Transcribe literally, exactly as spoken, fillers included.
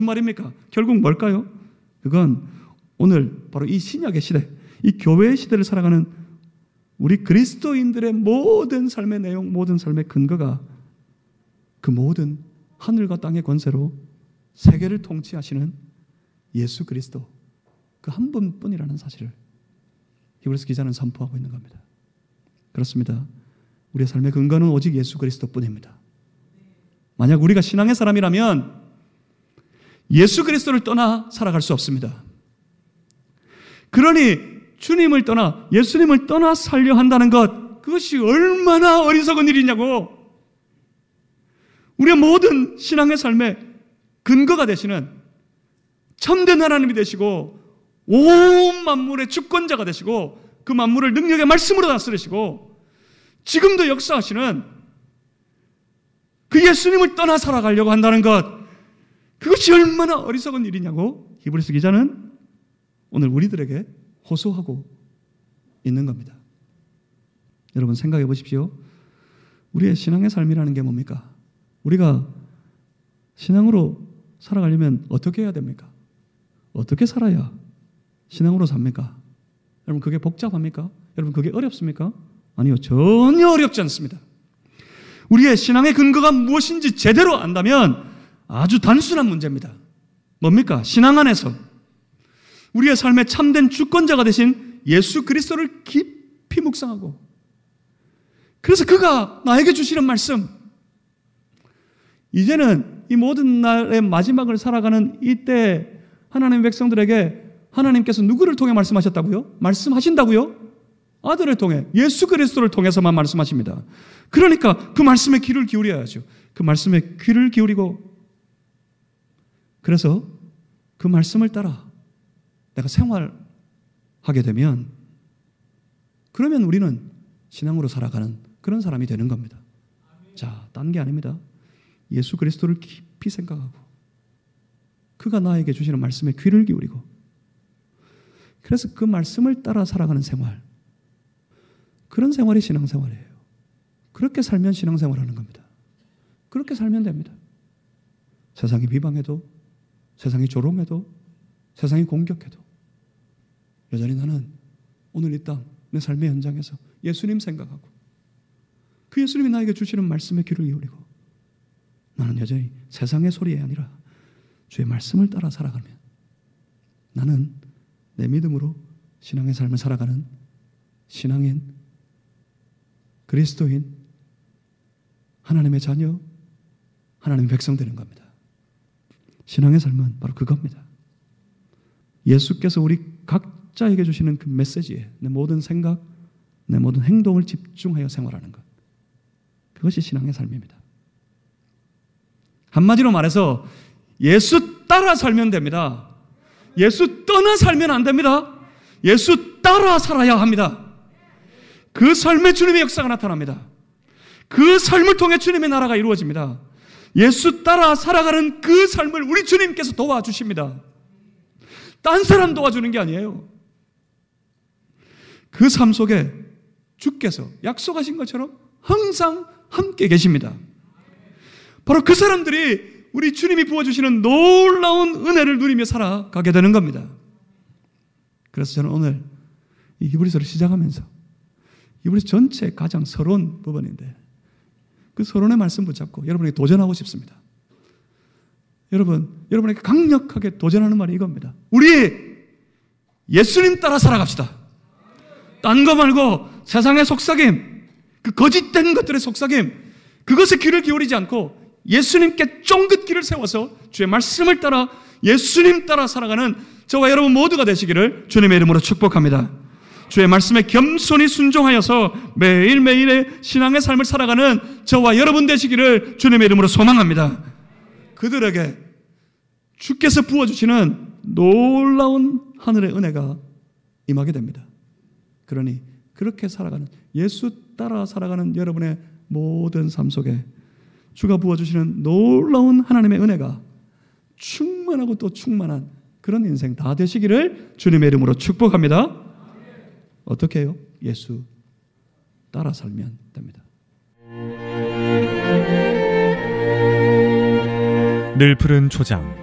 말입니까? 결국 뭘까요? 그건 오늘 바로 이 신약의 시대, 이 교회의 시대를 살아가는 우리 그리스도인들의 모든 삶의 내용, 모든 삶의 근거가 그 모든 하늘과 땅의 권세로 세계를 통치하시는 예수 그리스도, 그 한 분뿐이라는 사실을 히브리서 기자는 선포하고 있는 겁니다. 그렇습니다. 우리의 삶의 근거는 오직 예수 그리스도뿐입니다. 만약 우리가 신앙의 사람이라면 예수 그리스도를 떠나 살아갈 수 없습니다. 그러니 주님을 떠나, 예수님을 떠나 살려 한다는 것, 그것이 얼마나 어리석은 일이냐고. 우리의 모든 신앙의 삶의 근거가 되시는 참된 하나님이 되시고 온 만물의 주권자가 되시고 그 만물을 능력의 말씀으로 다스리시고 지금도 역사하시는 그 예수님을 떠나 살아가려고 한다는 것, 그것이 얼마나 어리석은 일이냐고 히브리서 기자는 오늘 우리들에게 호소하고 있는 겁니다. 여러분 생각해 보십시오. 우리의 신앙의 삶이라는 게 뭡니까? 우리가 신앙으로 살아가려면 어떻게 해야 됩니까? 어떻게 살아야 신앙으로 삽니까? 여러분 그게 복잡합니까? 여러분 그게 어렵습니까? 아니요, 전혀 어렵지 않습니다. 우리의 신앙의 근거가 무엇인지 제대로 안다면 아주 단순한 문제입니다. 뭡니까? 신앙 안에서 우리의 삶의 참된 주권자가 되신 예수 그리스도를 깊이 묵상하고, 그래서 그가 나에게 주시는 말씀, 이제는 이 모든 날의 마지막을 살아가는 이때 하나님의 백성들에게 하나님께서 누구를 통해 말씀하셨다고요? 말씀하신다고요? 아들을 통해, 예수 그리스도를 통해서만 말씀하십니다. 그러니까 그 말씀에 귀를 기울여야죠. 그 말씀에 귀를 기울이고, 그래서 그 말씀을 따라 내가 생활하게 되면, 그러면 우리는 신앙으로 살아가는 그런 사람이 되는 겁니다. 자, 딴 게 아닙니다. 예수 그리스도를 깊이 생각하고 그가 나에게 주시는 말씀에 귀를 기울이고, 그래서 그 말씀을 따라 살아가는 생활, 그런 생활이 신앙생활이에요. 그렇게 살면 신앙생활하는 겁니다. 그렇게 살면 됩니다. 세상이 비방해도, 세상이 조롱해도, 세상이 공격해도 여전히 나는 오늘 이 땅 내 삶의 현장에서 예수님 생각하고 그 예수님이 나에게 주시는 말씀에 귀를 기울이고, 나는 여전히 세상의 소리에 아니라 주의 말씀을 따라 살아가면 나는 내 믿음으로 신앙의 삶을 살아가는 신앙인, 그리스도인, 하나님의 자녀, 하나님의 백성 되는 겁니다. 신앙의 삶은 바로 그겁니다. 예수께서 우리 각자에게 주시는 그 메시지에 내 모든 생각, 내 모든 행동을 집중하여 생활하는 것, 그것이 신앙의 삶입니다. 한마디로 말해서 예수 따라 살면 됩니다. 예수 떠나 살면 안 됩니다. 예수 따라 살아야 합니다. 그 삶에 주님의 역사가 나타납니다. 그 삶을 통해 주님의 나라가 이루어집니다. 예수 따라 살아가는 그 삶을 우리 주님께서 도와주십니다. 딴 사람 도와주는 게 아니에요. 그 삶 속에 주께서 약속하신 것처럼 항상 함께 계십니다. 바로 그 사람들이 우리 주님이 부어주시는 놀라운 은혜를 누리며 살아가게 되는 겁니다. 그래서 저는 오늘 이 히브리서를 시작하면서 히브리서 전체 가장 서러운 부분인데 그 서론의 말씀 붙잡고 여러분에게 도전하고 싶습니다. 여러분, 여러분에게 강력하게 도전하는 말이 이겁니다. 우리 예수님 따라 살아갑시다. 딴 거 말고 세상의 속삭임, 그 거짓된 것들의 속삭임, 그것에 귀를 기울이지 않고 예수님께 쫑긋 길을 세워서 주의 말씀을 따라 예수님 따라 살아가는 저와 여러분 모두가 되시기를 주님의 이름으로 축복합니다. 주의 말씀에 겸손히 순종하여서 매일매일의 신앙의 삶을 살아가는 저와 여러분 되시기를 주님의 이름으로 소망합니다. 그들에게 주께서 부어주시는 놀라운 하늘의 은혜가 임하게 됩니다. 그러니 그렇게 살아가는, 예수 따라 살아가는 여러분의 모든 삶 속에 주가 부어주시는 놀라운 하나님의 은혜가 충만하고 또 충만한 그런 인생 다 되시기를 주님의 이름으로 축복합니다. 어떻게 해요? 예수 따라 살면 됩니다. 늘 푸른 초장